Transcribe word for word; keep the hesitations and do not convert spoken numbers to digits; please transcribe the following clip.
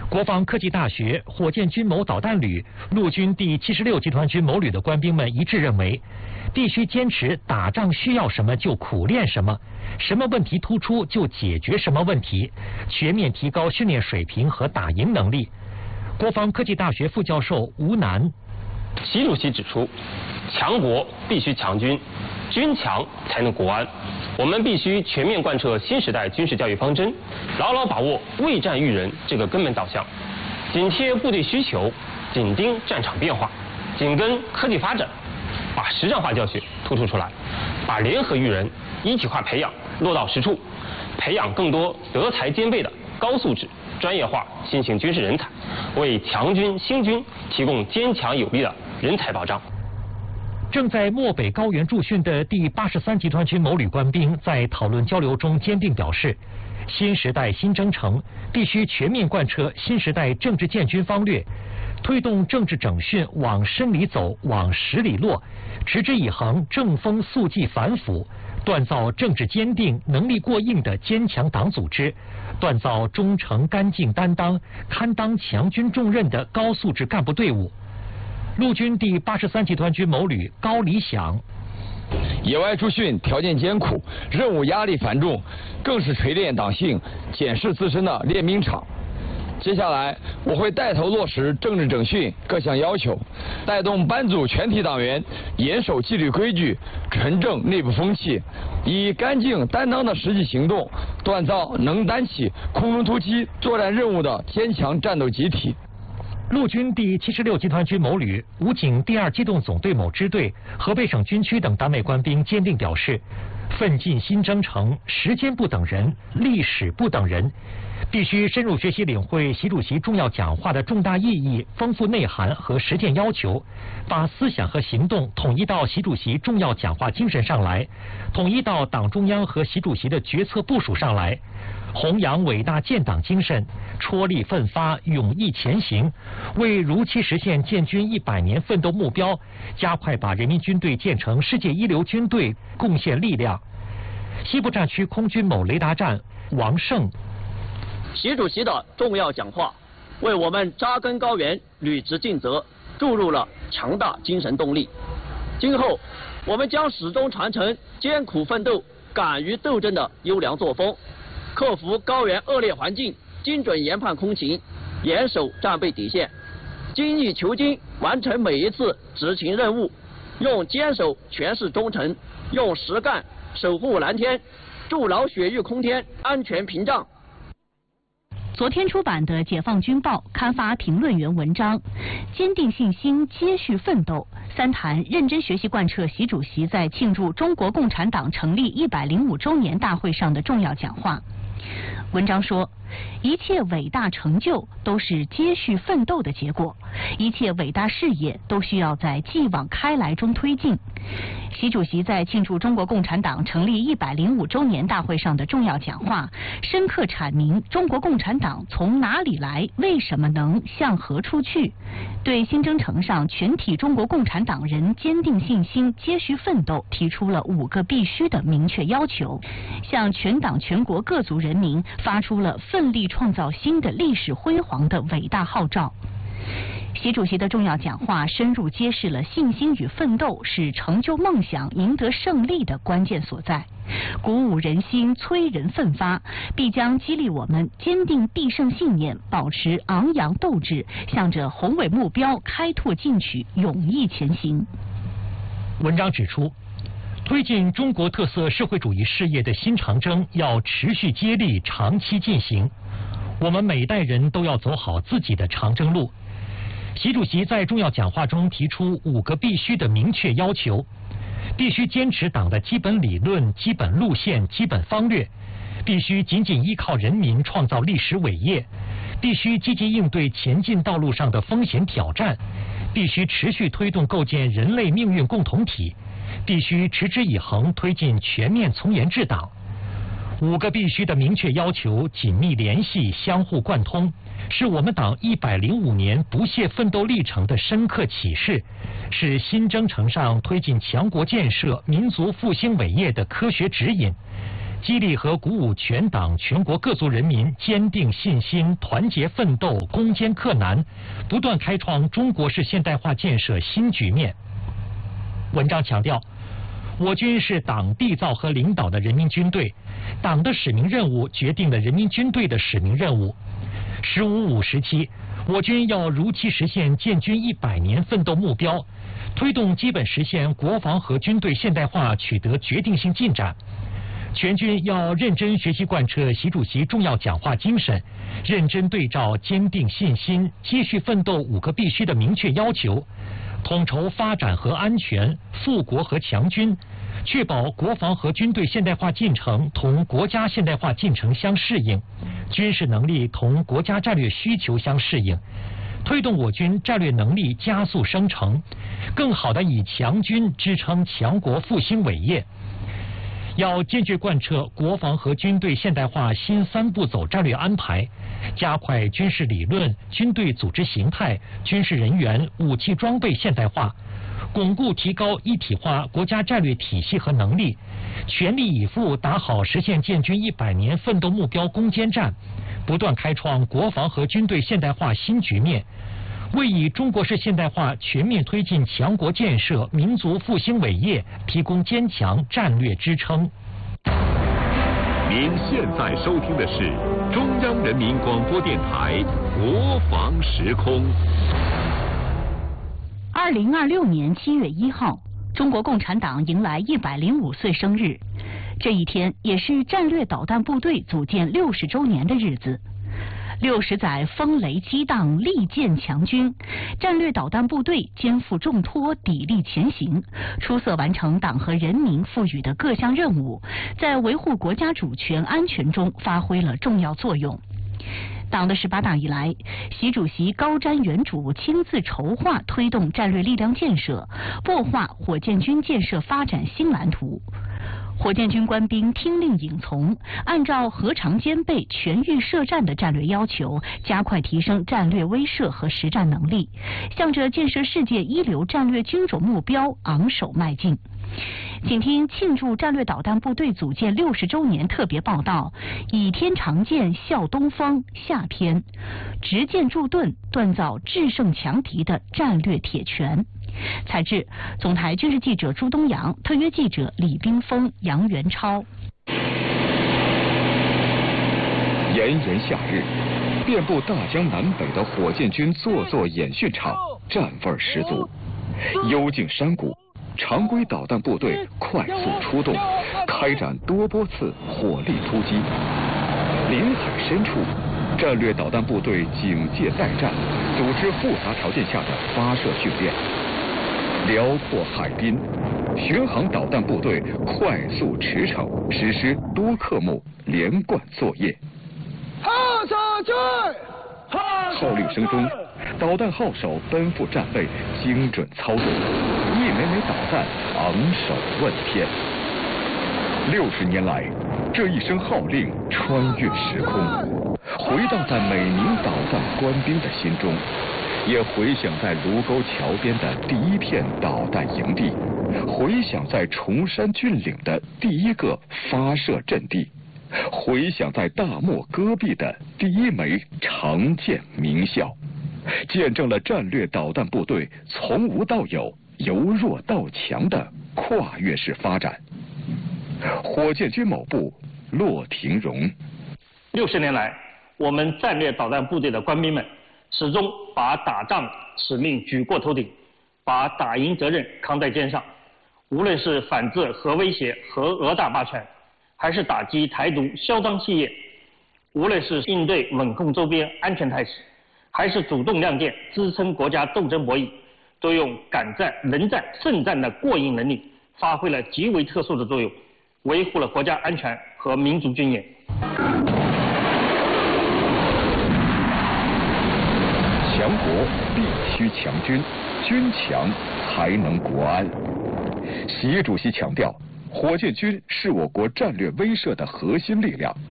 国防科技大学火箭军某导弹旅陆军第七十六集团军某旅的官兵们一致认为，必须坚持打仗需要什么就苦练什么，什么问题突出就解决什么问题，全面提高训练水平和打赢能力。国防科技大学副教授吴楠， 习主席指出，强国必须强军，军强才能国安。我们必须全面贯彻新时代军事教育方针，牢牢把握未战育人这个根本导向，紧贴部队需求，紧盯战场变化，紧跟科技发展，把实战化教学突出出来，把联合育人、一体化培养落到实处，培养更多德才兼备的高素质、专业化新型军事人才，为强军兴军提供坚强有力的人才保障。 正在漠北高原驻训的第八十三集团军某旅官兵在讨论交流中坚定表示，新时代新征程必须全面贯彻新时代政治建军方略，推动政治整训往深里走，往实里落，持之以恒，正风肃纪反腐，锻造政治坚定、能力过硬的坚强党组织，锻造忠诚、干净、担当、堪当强军重任的高素质干部队伍。陆军第八十三集团军某旅高理想， 野外驻训条件艰苦，任务压力繁重，更是锤炼党性、检视自身的练兵场。接下来，我会带头落实政治整训各项要求，带动班组全体党员严守纪律规矩，纯正内部风气，以干净担当的实际行动，锻造能担起空中突击作战任务的坚强战斗集体。 陆军第七十六集团军某旅、武警第二机动总队某支队、河北省军区等单位官兵坚定表示，奋进新征程，时间不等人，历史不等人，必须深入学习领会习主席重要讲话的重大意义、丰富内涵和实践要求，把思想和行动统一到习主席重要讲话精神上来，统一到党中央和习主席的决策部署上来，弘扬伟大建党精神，踔厉奋发，勇毅前行，为如期实现建军一百年奋斗目标，加快把人民军队建成世界一流军队贡献力量。西部战区空军某雷达站王胜， 习主席的重要讲话，为我们扎根高原、履职尽责注入了强大精神动力。今后，我们将始终传承艰苦奋斗、敢于斗争的优良作风，克服高原恶劣环境，精准研判空情，严守战备底线，精益求精，完成每一次执勤任务，用坚守诠释忠诚，用实干守护蓝天，筑牢雪域空天安全屏障。 昨天出版的《解放军报》刊发评论员文章，坚定信心，接续奋斗，三谈认真学习贯彻习主席在庆祝中国共产党成立一百零五周年大会上的重要讲话。文章说，一切伟大成就都是接续奋斗的结果，一切伟大事业都需要在继往开来中推进。习主席在庆祝中国共产党成立一百零五周年大会上的重要讲话，深刻阐明中国共产党从哪里来，为什么能，向何处去，对新征程上全体中国共产党人坚定信心、接续奋斗提出了五个必须的明确要求，向全党全国各族人民发出了奋力创造新的历史辉煌的伟大号召。习主席的重要讲话深入揭示了信心与奋斗是成就梦想、赢得胜利的关键所在，鼓舞人心，催人奋发，必将激励我们坚定必胜信念，保持昂扬斗志，向着宏伟目标开拓进取，勇毅前行。 文章指出，推进中国特色社会主义事业的新长征要持续接力，长期进行。我们每代人都要走好自己的长征路。习主席在重要讲话中提出五个必须的明确要求：必须坚持党的基本理论、基本路线、基本方略；必须紧紧依靠人民创造历史伟业；必须积极应对前进道路上的风险挑战；必须持续推动构建人类命运共同体；必须持之以恒推进全面从严治党。五个必须的明确要求紧密联系、相互贯通，是我们党一百零五年不懈奋斗历程的深刻启示，是新征程上推进强国建设、民族复兴伟业的科学指引。 激励和鼓舞全党全国各族人民坚定信心、团结奋斗、攻坚克难，不断开创中国式现代化建设新局面。文章强调，我军是党缔造和领导的人民军队，党的使命任务决定了人民军队的使命任务。十五五时期，我军要如期实现建军一百年奋斗目标，推动基本实现国防和军队现代化取得决定性进展。全军要认真学习贯彻习主席重要讲话精神，认真对照坚定信心、继续奋斗五个必须的明确要求，统筹发展和安全、富国和强军，确保国防和军队现代化进程同国家现代化进程相适应，军事能力同国家战略需求相适应，推动我军战略能力加速生成，更好地以强军支撑强国复兴伟业。要坚决贯彻国防和军队现代化新三步走战略安排，加快军事理论、军队组织形态、军事人员、武器装备现代化，巩固提高一体化国家战略体系和能力，全力以赴打好实现建军一百年奋斗目标攻坚战，不断开创国防和军队现代化新局面，为以中国式现代化全面推进强国建设、民族复兴伟业提供坚强战略支撑。 您现在收听的是中央人民广播电台国防时空。 二零二六年七月一号，中国共产党迎来一百零五岁生日，这一天也是战略导弹部队组建六十周年的日子。六十载风雷激荡，力建强军，战略导弹部队肩负重托，砥砺前行，出色完成党和人民赋予的各项任务，在维护国家主权安全中发挥了重要作用。党的十八大以来，习主席高瞻远瞩，亲自筹划推动战略力量建设，擘画火箭军建设发展新蓝图。火箭军官兵听令引从，按照核常兼备、全域设战的战略要求，加快提升战略威慑和实战能力，向着建设世界一流战略军种目标昂首迈进。请听庆祝战略导弹部队组建六十周年特别报道：倚天长剑笑东风下篇，执剑助盾，锻造制胜强敌的战略铁拳。采制总台军事记者朱东阳，特约记者李冰峰、杨元超。 炎炎夏日，遍布大江南北的火箭军座座演训场，战味十足。幽静山谷，常规导弹部队快速出动，开展多波次火力突击。临海深处，战略导弹部队警戒待战，组织复杂条件下的发射训练。辽阔海滨，巡航导弹部队快速驰骋，实施多科目连贯作业。 号手去！ 号令声中，导弹号手奔赴战备，精准操作，一枚枚导弹昂首问天。六十年来，这一声号令穿越时空，回荡在每名导弹官兵的心中。也回响在卢沟桥边的第一片导弹营地，回响在崇山峻岭的第一个发射阵地，回响在大漠戈壁的第一枚长箭鸣啸，见证了战略导弹部队从无到有、由弱到强的跨越式发展。火箭军某部骆廷荣： 六十年来，我们战略导弹部队的官兵们始终把打仗使命举过头顶，把打赢责任扛在肩上。无论是反制核威胁、核讹诈霸权，还是打击台独嚣张气焰，无论是应对稳控周边安全态势，还是主动亮剑支撑国家斗争博弈，都用敢战、能战、胜战的过硬能力，发挥了极为特殊的作用，维护了国家安全和民族尊严。 强国必须强军，军强才能国安。习主席强调，火箭军是我国战略威慑的核心力量，